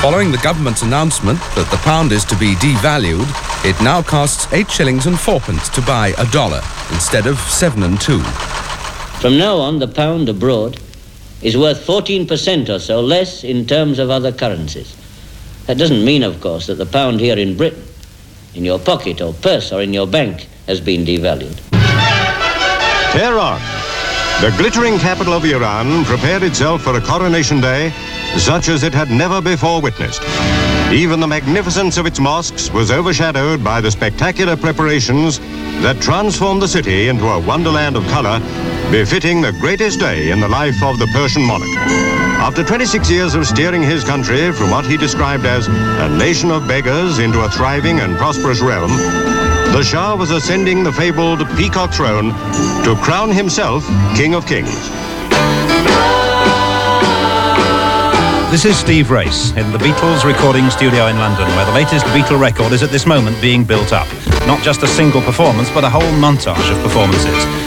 Following the government's announcement that the pound is to be devalued, it now costs 8 shillings and 4pence to buy a dollar instead of 7 and 2. From now on, the pound abroad is worth 14% or so less in terms of other currencies. That doesn't mean, of course, that the pound here in Britain, in your pocket or purse or in your bank, has been devalued. Tehran, the glittering capital of Iran, prepared itself for a coronation day such as it had never before witnessed. Even the magnificence of its mosques was overshadowed by the spectacular preparations that transformed the city into a wonderland of color, befitting the greatest day in the life of the Persian monarch. After 26 years of steering his country from what he described as a nation of beggars into a thriving and prosperous realm, the Shah was ascending the fabled peacock throne to crown himself King of Kings. This is Steve Race in the Beatles recording studio in London, where the latest Beatle record is at this moment being built up. Not just a single performance, but a whole montage of performances.